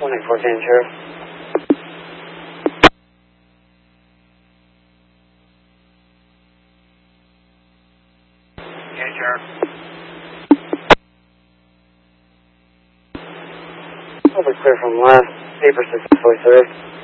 1814, Sheriff. Okay, Sheriff. Over clear from last. Paper successfully, sir.